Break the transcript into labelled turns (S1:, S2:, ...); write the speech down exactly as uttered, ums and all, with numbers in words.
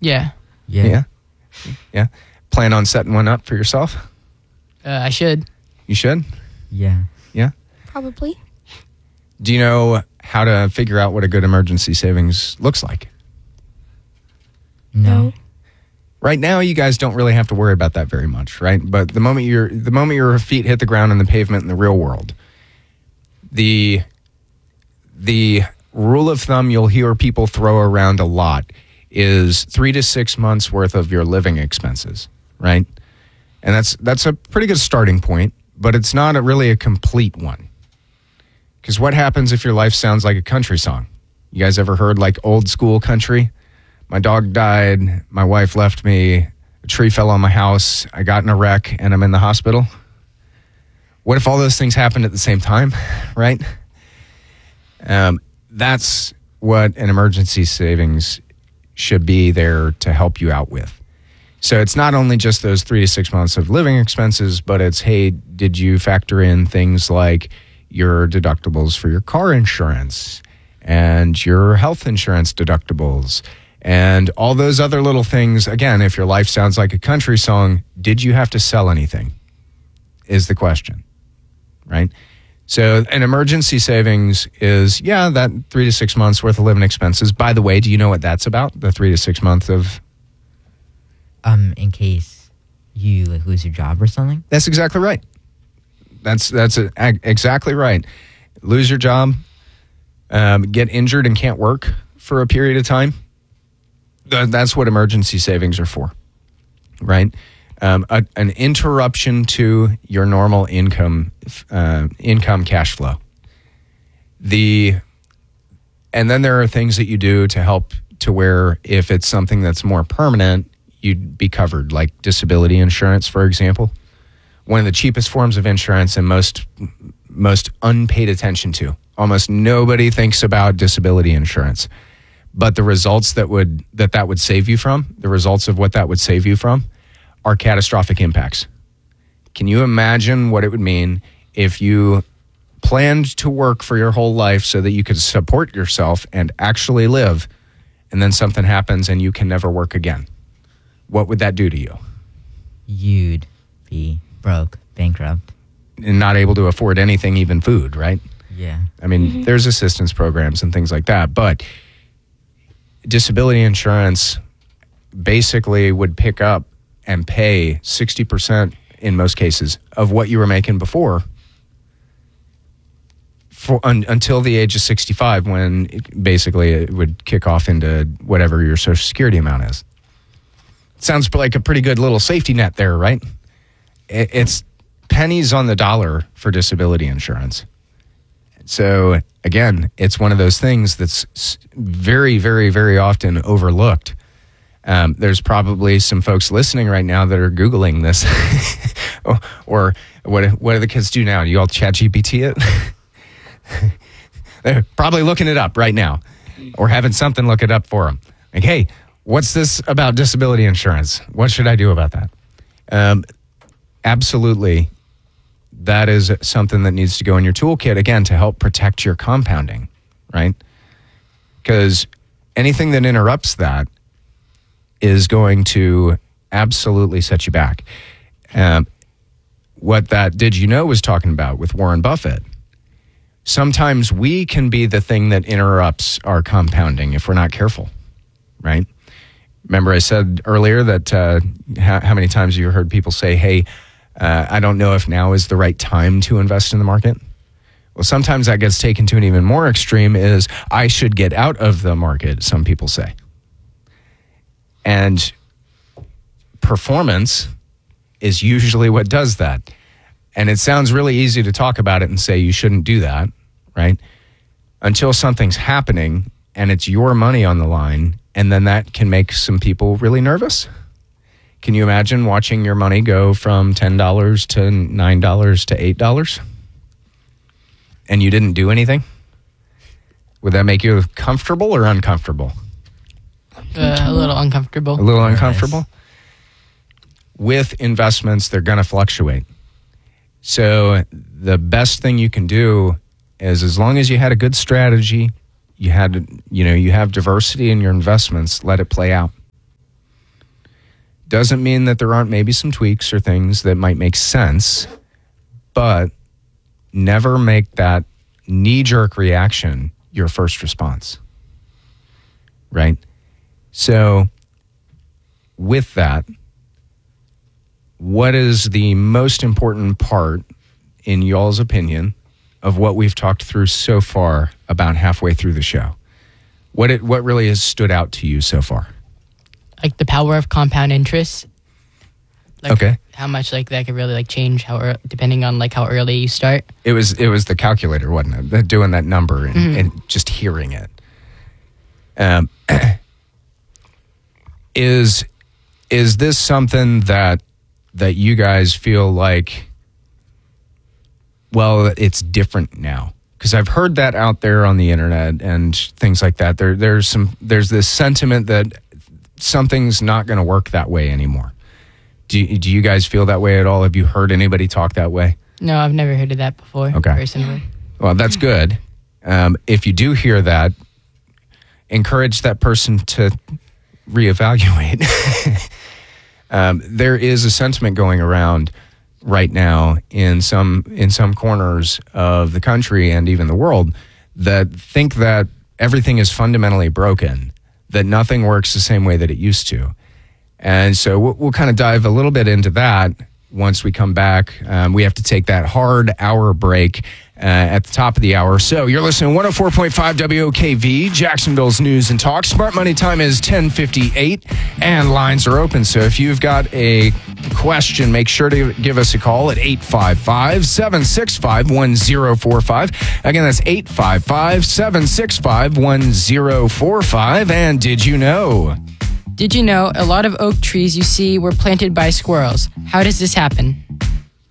S1: Yeah.
S2: Yeah.
S3: Yeah. Yeah. Plan on setting one up for yourself?
S1: Uh, I should.
S3: You should?
S2: Yeah.
S3: Yeah.
S4: Probably.
S3: Do you know how to figure out what a good emergency savings looks like?
S2: No.
S4: No.
S3: Right now, you guys don't really have to worry about that very much, right? But the moment your the moment your feet hit the ground on the pavement in the real world, the the rule of thumb you'll hear people throw around a lot is three to six months worth of your living expenses, right? And that's that's a pretty good starting point, but it's not a, really a complete one. Because what happens if your life sounds like a country song? You guys ever heard like old school country? My dog died, my wife left me, a tree fell on my house, I got in a wreck, and I'm in the hospital. What if all those things happened at the same time, right? Um, that's what an emergency savings should be there to help you out with. So it's not only just those three to six months of living expenses, but it's, hey, did you factor in things like your deductibles for your car insurance and your health insurance deductibles and all those other little things? Again, if your life sounds like a country song, did you have to sell anything is the question, right? So an emergency savings is, yeah, that three to six months worth of living expenses. By the way, do you know what that's about? The three to six months of...
S2: Um, in case you like lose your job or something?
S3: That's exactly right. That's that's a, a, exactly right. Lose your job, um, get injured and can't work for a period of time. Th- that's what emergency savings are for, right? Um, a, an interruption to your normal income uh, income cash flow. The and then there are things that you do to help to where if it's something that's more permanent, you'd be covered, like disability insurance, for example. One of the cheapest forms of insurance and most most unpaid attention to. Almost nobody thinks about disability insurance. But the results that would that, that would save you from, the results of what that would save you from, are catastrophic impacts. Can you imagine what it would mean if you planned to work for your whole life so that you could support yourself and actually live, and then something happens and you can never work again? What would that do to you?
S2: You'd be broke, bankrupt.
S3: And not able to afford anything, even food, right?
S2: Yeah.
S3: I mean,
S4: Mm-hmm.
S3: there's assistance programs and things like that, but disability insurance basically would pick up and pay sixty percent in most cases of what you were making before for un, until the age of sixty-five, when it, basically it would kick off into whatever your Social Security amount is. Sounds like a pretty good little safety net there, right? It, it's pennies on the dollar for disability insurance. So again, it's one of those things that's very, very, very often overlooked. Um, there's probably some folks listening right now that are Googling this. or, or what, what do the kids do now? Do you all chat G P T it? They're probably looking it up right now or having something look it up for them. Like, hey, what's this about disability insurance? What should I do about that? Um, absolutely. That is something that needs to go in your toolkit, again, to help protect your compounding, right? Because anything that interrupts that is going to absolutely set you back. Um, what that Did You Know was talking about with Warren Buffett. Sometimes we can be the thing that interrupts our compounding if we're not careful, right? Remember I said earlier that uh, how, how many times have you heard people say, hey, uh, I don't know if now is the right time to invest in the market? Well, sometimes that gets taken to an even more extreme is I should get out of the market, some people say. And performance is usually what does that. And it sounds really easy to talk about it and say you shouldn't do that, right? Until something's happening and it's your money on the line, and then that can make some people really nervous. Can you imagine watching your money go from ten dollars to nine dollars to eight dollars? And you didn't do anything? Would that make you comfortable or uncomfortable?
S1: Uh, a little uncomfortable.
S3: A little uncomfortable? With investments, they're going to fluctuate. So the best thing you can do is, as long as you had a good strategy, you had, you know, you have diversity in your investments, let it play out. Doesn't mean that there aren't maybe some tweaks or things that might make sense, but never make that knee-jerk reaction your first response, right? So with that, what is the most important part, in y'all's opinion, of what we've talked through so far about halfway through the show? What it what really has stood out to you so far?
S1: Like the power of compound interest. Like
S3: Okay.
S1: How much like that could really like change how ear- depending on like how early you start.
S3: It was it was the calculator, wasn't it? That- Doing that number and,
S1: Mhm.
S3: and just hearing it. Um, is is this something that that you guys feel like? Well, it's different now, because I've heard that out there on the internet and things like that. There there's some there's this sentiment that something's not going to work that way anymore. Do you, do you guys feel that way at all? Have you heard anybody talk that way?
S1: No, I've never heard of that before.
S3: Okay.
S1: Personally.
S3: Well, that's good. Um, if you do hear that, encourage that person to reevaluate. um, there is a sentiment going around right now in some in some corners of the country and even the world that think that everything is fundamentally broken, that nothing works the same way that it used to. And so we'll, we'll kind of dive a little bit into that once we come back. Um, we have to take that hard hour break uh, at the top of the hour. So you're listening to one oh four point five W O K V, Jacksonville's News and Talk. Smart Money time is ten fifty-eight, and lines are open. So if you've got a question, make sure to give us a call at eight five five, seven six five, one oh four five. Again, that's eight five five, seven six five, one oh four five. And did you know?
S1: Did you know a lot of oak trees you see were planted by squirrels? How does this happen?